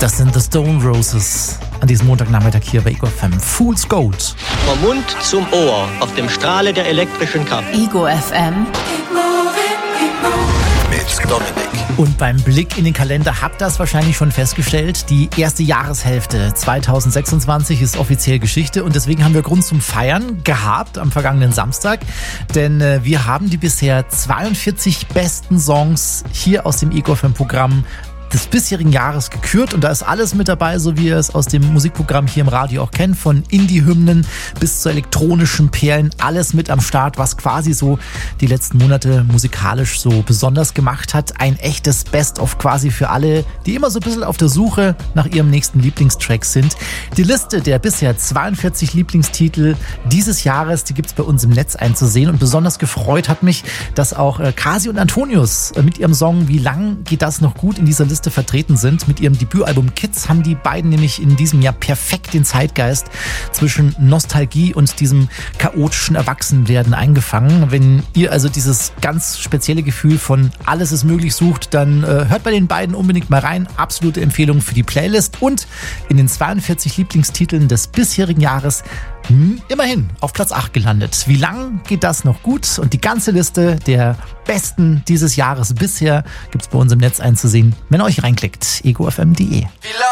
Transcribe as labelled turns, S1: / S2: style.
S1: Das sind The Stone Roses an diesem Montagnachmittag hier bei Ego FM. Fool's Gold.
S2: Vom Mund zum Ohr auf dem Strahle der elektrischen Kraft.
S3: Ego FM.
S4: Mit Dominik.
S1: Und beim Blick in den Kalender habt ihr das wahrscheinlich schon festgestellt. Die erste Jahreshälfte 2026 ist offiziell Geschichte und deswegen haben wir Grund zum Feiern gehabt am vergangenen Samstag. Denn wir haben die bisher 42 besten Songs hier aus dem Ego FM-Programm des bisherigen Jahres gekürt und da ist alles mit dabei, so wie ihr es aus dem Musikprogramm hier im Radio auch kennt, von Indie-Hymnen bis zu elektronischen Perlen, alles mit am Start, was quasi so die letzten Monate musikalisch so besonders gemacht hat. Ein echtes Best-of quasi für alle, die immer so ein bisschen auf der Suche nach ihrem nächsten Lieblingstrack sind. Die Liste der bisher 42 Lieblingstitel dieses Jahres, die gibt's bei uns im Netz einzusehen und besonders gefreut hat mich, dass auch Kasi und Antonius mit ihrem Song Wie lang geht das noch gut in dieser Liste vertreten sind. Mit ihrem Debütalbum Kids haben die beiden nämlich in diesem Jahr perfekt den Zeitgeist zwischen Nostalgie und diesem chaotischen Erwachsenwerden eingefangen. Wenn ihr also dieses ganz spezielle Gefühl von alles ist möglich sucht, dann hört bei den beiden unbedingt mal rein. Absolute Empfehlung für die Playlist und in den 42 Lieblingstiteln des bisherigen Jahres immerhin auf Platz 8 gelandet. Wie lang geht das noch gut? Und die ganze Liste der besten dieses Jahres bisher gibt's bei uns im Netz einzusehen, wenn ihr euch reinklickt. egofm.de.